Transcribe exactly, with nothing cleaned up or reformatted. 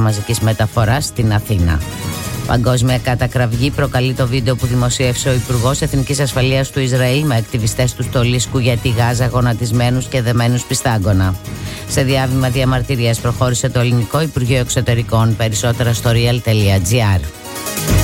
μαζικής μεταφοράς στην Αθήνα. Παγκόσμια κατακραυγή προκαλεί το βίντεο που δημοσίευσε ο Υπουργός Εθνικής Ασφαλείας του Ισραήλ με ακτιβιστές του στολίσκου για τη Γάζα γονατισμένους και δεμένους πιστάγκωνα. Σε διάβημα διαμαρτυρίας προχώρησε το Ελληνικό Υπουργείο Εξωτερικών. Περισσότερα στο real τελεία gr.